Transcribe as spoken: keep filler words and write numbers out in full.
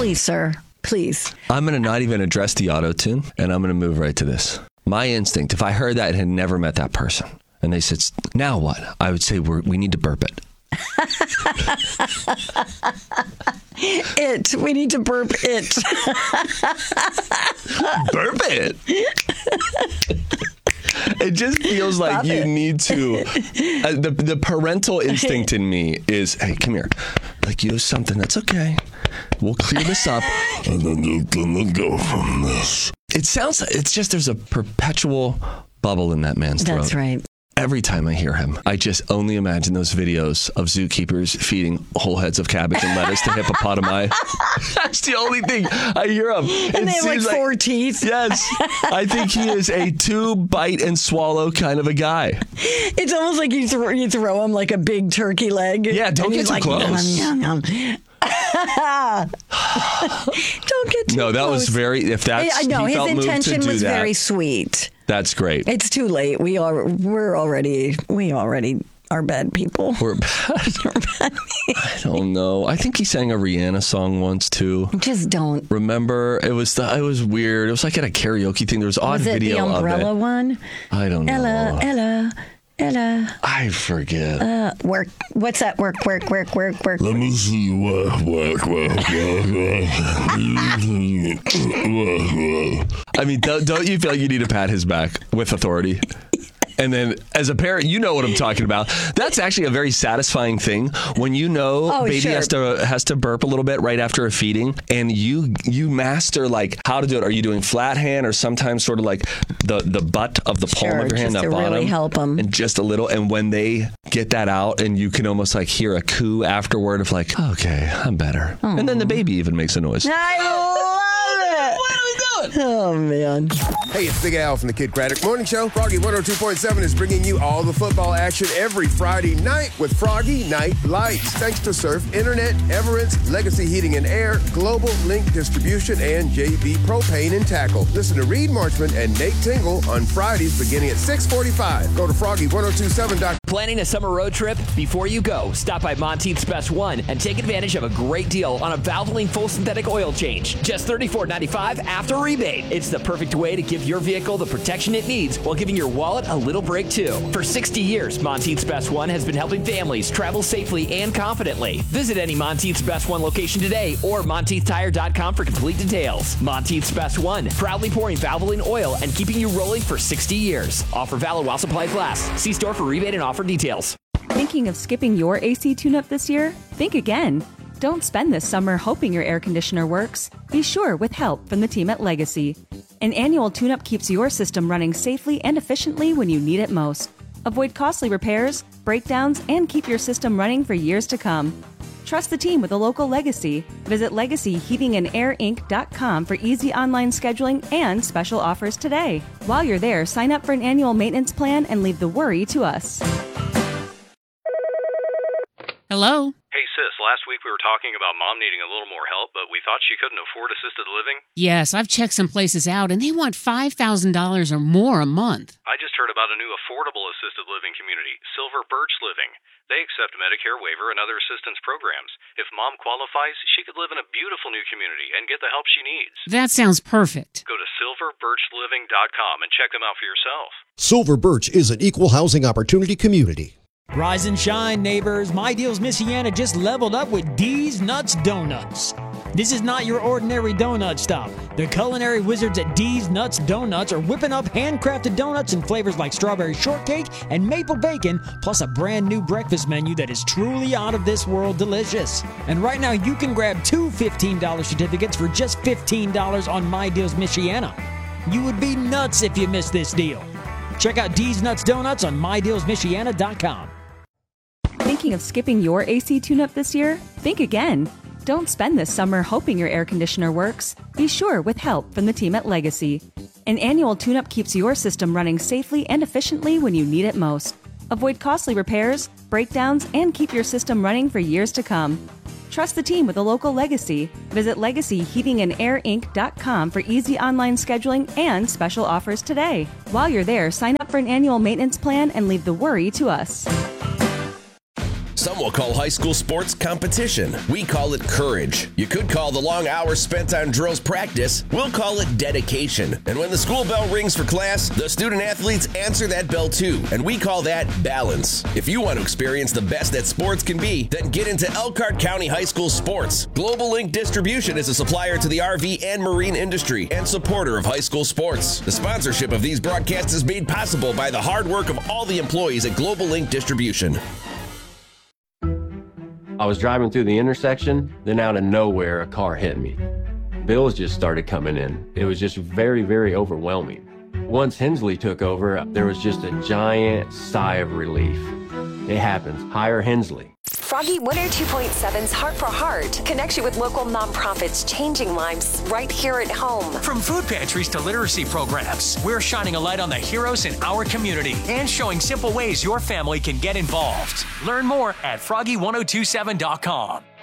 Please, sir. Please. I'm going to not even address the auto-tune, and I'm going to move right to this. My instinct, if I heard that and had never met that person, and they said, now what? I would say, We're, we need to burp it. It. We need to burp it. Burp it. It just feels like Love you it. need to. Uh, the the parental instinct in me is, hey, come here. Like, you have something. That's okay. We'll clear this up. And then you're gonna go from this. It sounds. It's just there's a perpetual bubble in that man's throat. That's right. Every time I hear him, I just only imagine those videos of zookeepers feeding whole heads of cabbage and lettuce to hippopotami. That's the only thing I hear him. And It they have like seems four teeth. Yes. I think he is a two bite and swallow kind of a guy. It's almost like you throw, you throw him like a big turkey leg. Yeah, don't and get he's too like, close. Nom, nom, nom. Don't get too No, that close. was very, if that's, I know, he his felt moved to intention do was that, very sweet. that's great. It's too late. We are, we're already, we already are bad people. We're bad. I don't know. I think he sang a Rihanna song once too. Just don't. Remember, it was the, it was weird. It was like at a karaoke thing. There was odd Was it video the umbrella of it. one? I don't know. Ella, Ella, Ella. I forget. Uh, work. What's that? Work, work, work, work, work. Let me see you work, work, work, work. I mean, don't, don't you feel like you need to pat his back with authority? And then as a parent, you know what I'm talking about. That's actually a very satisfying thing when you know Oh, baby sure. has to has to burp a little bit right after a feeding, and you you master like how to do it. Are you doing flat hand or sometimes sort of like the, the butt of the palm Sure, of your hand, just that to really bottom, help 'em. and just a little. And when they get that out, and you can almost like hear a coo afterward of like, okay, I'm better. And then the baby even makes a noise. I love it. What are we doing? Oh, man. Hey, it's Big Al from the Kid Craddock Morning Show. Froggy one oh two point seven is bringing you all the football action every Friday night with Froggy Night Lights. Thanks to Surf Internet, Everence, Legacy Heating and Air, Global Link Distribution, and J B Propane and Tackle. Listen to Reed Marchman and Nate Tingle on Fridays beginning at six forty-five. Go to froggy ten twenty-seven dot com. Planning a summer road trip? Before you go, stop by Monteith's Best One and take advantage of a great deal on a Valvoline full synthetic oil change. Just thirty-four ninety-five after rebate. It's the perfect way to give your vehicle the protection it needs while giving your wallet a little break too. For sixty years, Monteith's Best One has been helping families travel safely and confidently. Visit any Monteith's Best One location today or monteith tire dot com for complete details. Monteith's Best One, proudly pouring Valvoline oil and keeping you rolling for sixty years. Offer valid while supplies last. See store for rebate and offer details. Thinking of skipping your A C tune-up this year? Think again. Don't spend this summer hoping your air conditioner works. Be sure with help from the team at Legacy. An annual tune-up keeps your system running safely and efficiently when you need it most. Avoid costly repairs, breakdowns, and keep your system running for years to come. Trust the team with a local Legacy. Visit legacy heating and air inc dot com for easy online scheduling and special offers today. While you're there, sign up for an annual maintenance plan and leave the worry to us. Hello? Hey sis, last week we were talking about mom needing a little more help, but we thought she couldn't afford assisted living. Yes, I've checked some places out, and they want five thousand dollars or more a month. I just heard about a new affordable assisted living community, Silver Birch Living. They accept Medicare waiver and other assistance programs. If mom qualifies, she could live in a beautiful new community and get the help she needs. That sounds perfect. Go to silver birch living dot com and check them out for yourself. Silver Birch is an equal housing opportunity community. Rise and shine, neighbors. My Deals Michiana just leveled up with D's Nuts Donuts. This is not your ordinary donut stop. The culinary wizards at D's Nuts Donuts are whipping up handcrafted donuts in flavors like strawberry shortcake and maple bacon, plus a brand new breakfast menu that is truly out of this world delicious. And right now you can grab two fifteen dollars certificates for just fifteen dollars on My Deals Michiana. You would be nuts if you missed this deal. Check out D's Nuts Donuts on my deals michiana dot com. Thinking of skipping your A C tune-up this year? Think again. Don't spend this summer hoping your air conditioner works. Be sure with help from the team at Legacy. An annual tune-up keeps your system running safely and efficiently when you need it most. Avoid costly repairs, breakdowns, and keep your system running for years to come. Trust the team with a local Legacy. Visit legacy heating and air inc dot com for easy online scheduling and special offers today. While you're there, sign up for an annual maintenance plan and leave the worry to us. Someone School call high school sports competition. We call it courage. You could call the long hours spent on drills practice. We'll call it dedication. And when the school bell rings for class, the student athletes answer that bell too. And we call that balance. If you want to experience the best that sports can be, then get into Elkhart County High School sports. Global Link Distribution is a supplier to the R V and marine industry and supporter of high school sports. The sponsorship of these broadcasts is made possible by the hard work of all the employees at Global Link Distribution. I was driving through the intersection, then out of nowhere, a car hit me. Bills just started coming in. It was just very, very overwhelming. Once Hensley took over, there was just a giant sigh of relief. It happens. Hire Hensley. Froggy one oh two point seven's Heart for Heart connects you with local nonprofits changing lives right here at home. From food pantries to literacy programs, we're shining a light on the heroes in our community and showing simple ways your family can get involved. Learn more at froggy ten twenty-seven dot com.